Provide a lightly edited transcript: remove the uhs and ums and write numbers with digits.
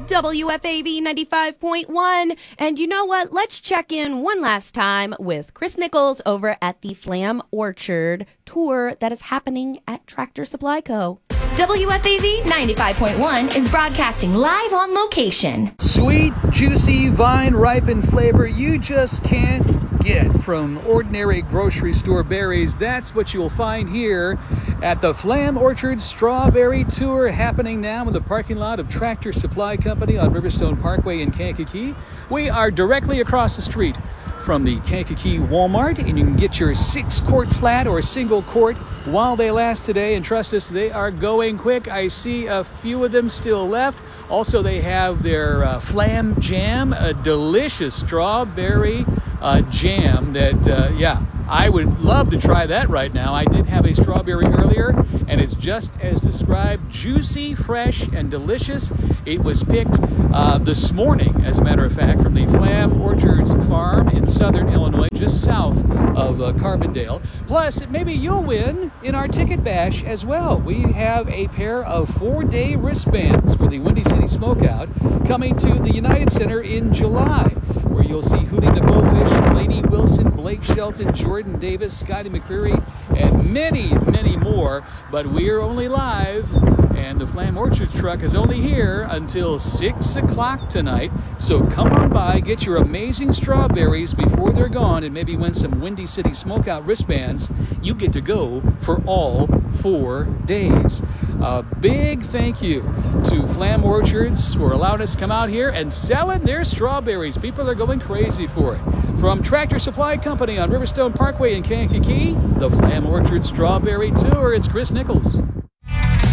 WFAV 95.1. And you know what? Let's check in one last time with Chris Nichols over at the Flam Orchard tour that is happening at Tractor Supply Co. WFAV 95.1 is broadcasting live on location. Sweet, juicy, vine-ripened flavor you just can't get from ordinary grocery store berries. That's what you'll find here at the Flam Orchard Strawberry Tour, happening now in the parking lot of Tractor Supply Company on Riverstone Parkway in Kankakee. We are directly across the street from the Kankakee Walmart, and you can get your 6-quart flat or single quart while they last today. And trust us, they are going quick. I see a few of them still left. Also, they have their Flam Jam, a delicious strawberry jam that, I would love to try that right now. I did have a strawberry earlier, and it's just as described, juicy, fresh, and delicious. It was picked this morning, as a matter of fact, from the Flam Orchards Farm in southern Illinois, just south of Carbondale. Plus, maybe you'll win in our ticket bash as well. We have a pair of 4-day wristbands for the Windy City Smokeout coming to the United Center in July, where you'll see Hootie the Blowfish, Lainey Wilson, Blake Shelton, Jordan Davis, Scotty McCreery, and many, many more. But we're only live, and the Flam Orchards truck is only here until 6 o'clock tonight. So come on by, get your amazing strawberries before they're gone, and maybe win some Windy City Smokeout wristbands. You get to go for all 4 days. A big thank you to Flam Orchards for allowing us to come out here and selling their strawberries. People are going crazy for it. From Tractor Supply Company on Riverstone Parkway in Kankakee, the Flam Orchard Strawberry Tour, it's Chris Nichols.